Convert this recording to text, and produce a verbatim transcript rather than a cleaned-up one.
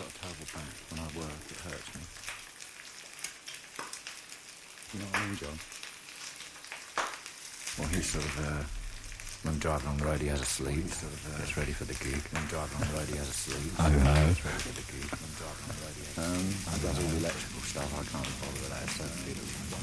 got a terrible back. When I work, it hurts me. You know what I mean, John? Well, he's sort of, uh, when driving on the road, he has a sleep. He sort of uh, gets ready for the gig. When driving on the road, he has a sleep. I don't know. Gets ready for the gig. When driving on the road, he has a sleep. Um, he does all the electrical stuff. I can't bother with that. It's so